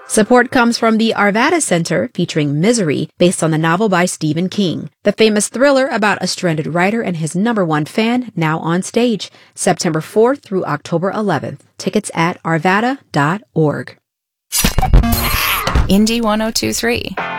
Support comes from the Arvada Center, featuring Misery, based on the novel by Stephen King. The famous thriller about a stranded writer and his #1 fan, now on stage, September 4th through October 11th. Tickets at arvada.org. Indie 1023.